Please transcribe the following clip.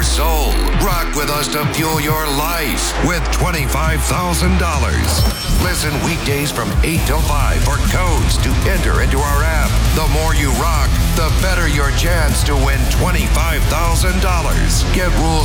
your soul. Rock with us to fuel your life with $25,000. Listen weekdays from 8 till 5 for codes to enter into our app. The more you rock, the better your chance to win $25,000. Get rules